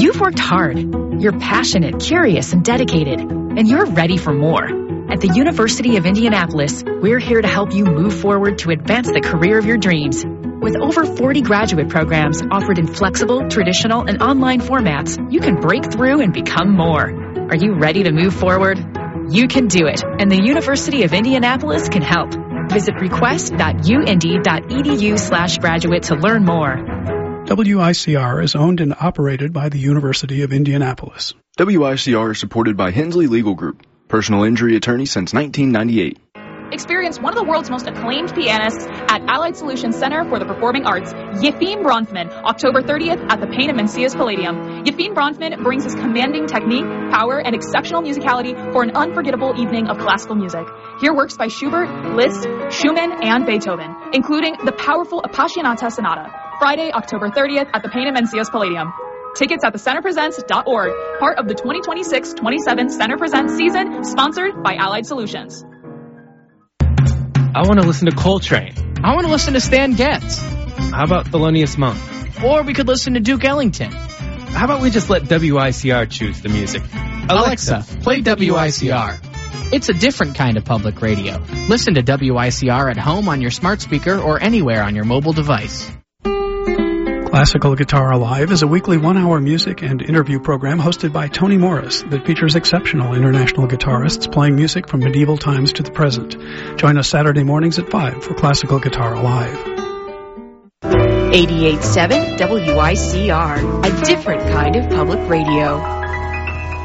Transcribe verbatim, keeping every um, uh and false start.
You've worked hard. You're passionate, curious, and dedicated, and you're ready for more. At the University of Indianapolis, we're here to help you move forward to advance the career of your dreams. With over forty graduate programs offered in flexible, traditional, and online formats, you can break through and become more. Are you ready to move forward? You can do it, and the University of Indianapolis can help. Visit request.uindy.edu slash graduate to learn more. W I C R is owned and operated by the University of Indianapolis. W I C R is supported by Hensley Legal Group, personal injury attorney since nineteen ninety-eight. Experience one of the world's most acclaimed pianists at Allied Solutions Center for the Performing Arts, Yefim Bronfman, October thirtieth at the Payne and Mencius Palladium. Yefim Bronfman brings his commanding technique, power, and exceptional musicality for an unforgettable evening of classical music. Hear works by Schubert, Liszt, Schumann, and Beethoven, including the powerful Appassionata Sonata. Friday, October thirtieth at the Payne and Mencius Palladium. Tickets at the center presents dot org, part of the twenty twenty-six twenty-seven Center Presents season, sponsored by Allied Solutions. I want to listen to Coltrane. I want to listen to Stan Getz. How about Thelonious Monk? Or we could listen to Duke Ellington. How about we just let W I C R choose the music? Alexa, Alexa play W I C R. It's a different kind of public radio. Listen to W I C R at home on your smart speaker or anywhere on your mobile device. Classical Guitar Alive is a weekly one-hour music and interview program hosted by Tony Morris that features exceptional international guitarists playing music from medieval times to the present. Join us Saturday mornings at five for Classical Guitar Alive. eighty-eight point seven W I C R, a different kind of public radio.